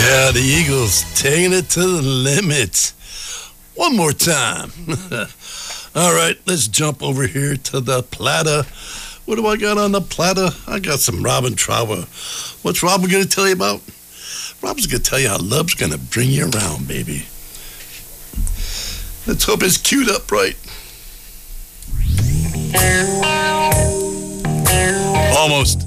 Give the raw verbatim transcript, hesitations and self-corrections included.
Yeah, the Eagles taking it to the limit. One more time. All right, let's jump over here to the platter. What do I got on the platter? I got some Robin Trower. What's Robin going to tell you about? Robin's going to tell you how love's going to bring you around, baby. Let's hope it's queued up right. Almost.